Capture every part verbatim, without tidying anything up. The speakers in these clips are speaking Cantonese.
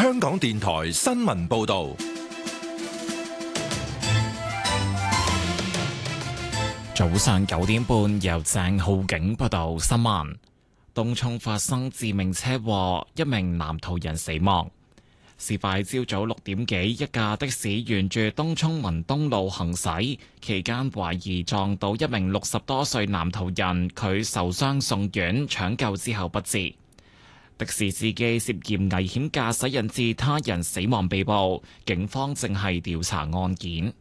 香港電台新聞報道。 早上九點半，由鄭浩景報道新聞。東涌發生致命車禍，一名男途人死亡。事發朝早六點幾，一架的士沿住東涌文東路行駛，期間懷疑撞到一名六十多歲男途人，佢受傷送院，搶救之後不治。的士司機涉嫌危險駕駛引致他人死亡被捕，警方正係調查案件。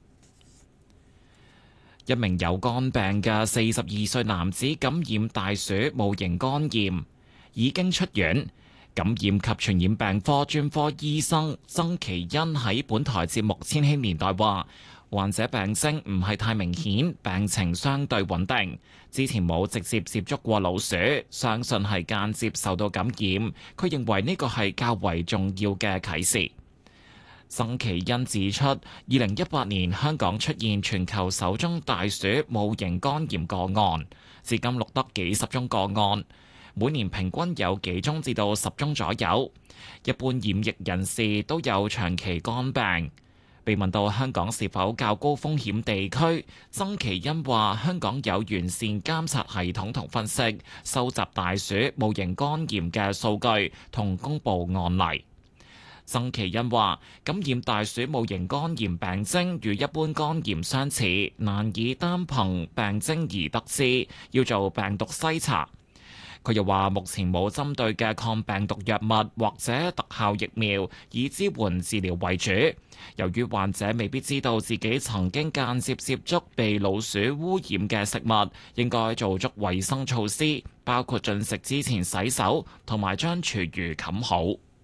一名有肝病嘅四十二歲男子感染大鼠戊型肝炎，已經出院。感染及傳染病科專科醫生曾其恩喺本台節目《千禧年代》話，患者病徵唔係太明顯，病情相對穩定，之前冇直接接觸過老鼠，相信係間接受到感染。佢認為呢個係較為重要嘅啟示。曾其恩指出，二零一八年香港出現全球首宗大鼠戊型肝炎個案，至今錄得幾十宗個案，每年平均有幾宗至到十宗左右。一般染疫人士都有長期肝病。被問到香港是否較高風險地區，曾其恩話：香港有完善監察系統同分析，收集大鼠戊型肝炎嘅數據同公佈案例。曾其恩話：感染大鼠戊型肝炎病徵與一般肝炎相似，難以單憑病徵而得知，要做病毒篩查。佢又話：目前冇針對嘅抗病毒藥物或者特效疫苗，以支援治療為主。由於患者未必知道自己曾經間接接觸被老鼠污染嘅食物，應該做足衛生措施，包括進食之前洗手同埋將廚餘冚好。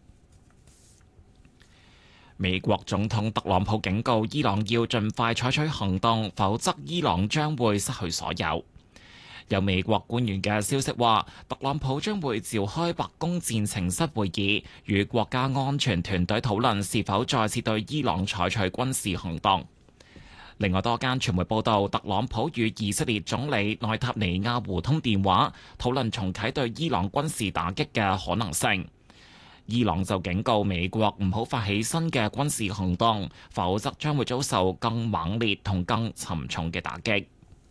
美國總統特朗普警告伊朗要盡快採取行動，否則伊朗將會失去所有。有美國官員嘅消息話，特朗普將會召開白宮戰情室會議，與國家安全團隊討論是否再次對伊朗採取軍事行動。另外多間傳媒報道，特朗普與以色列總理內塔尼亞胡通電話，討論重啟對伊朗軍事打擊嘅可能性。伊朗就警告美國唔好發起新嘅軍事行動，否則將會遭受更猛烈同更沉重嘅打擊。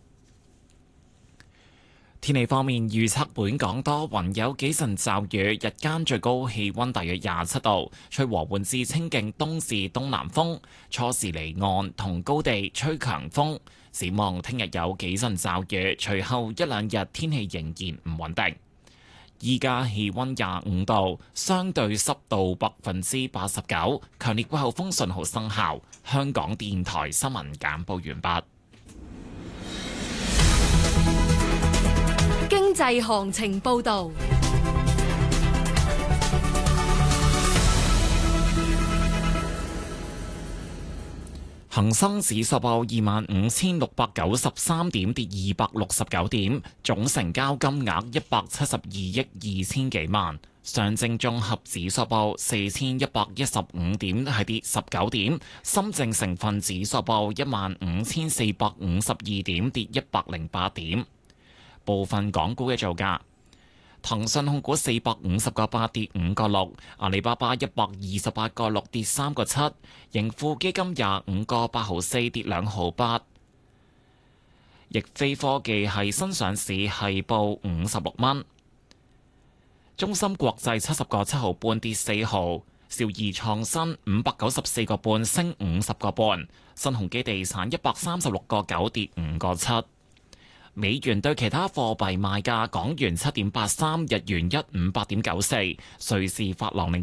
天氣方面預測，本港多雲，有幾陣驟雨，日間最高氣溫大約廿七度，吹和緩至清勁東至東南風，初時離岸同高地吹強風。展望聽日有幾陣驟雨，隨後一兩日天氣仍然唔穩定。依家氣溫廿五度，相對濕度百分之八十九，強烈季候風信號生效。香港電台新聞簡報完畢。 經濟行情報道。 恒生指數報二萬五千六百九十三點，跌二百六十九點，總成交金額一百七十二億二千幾萬。上證綜合指數報四千一百一十五點，係跌十九點。深證成分指數報一萬五千四百五十二點，跌一百零八點。部分港股嘅造價。騰訊控股四百五十個八跌五個六，阿里巴巴一百二十八個六跌三個七，盈富基金廿五個八毫四跌兩毫八，易飛科技係新上市係報五十六蚊，中芯國際七十個七毫半跌四毫，兆易創新五百九十四個半升五十個半，新鴻基地產一百三十六個九跌五個七。美元對其他貨幣賣價：港元七點八三，日元一五八點九四，瑞士法郎零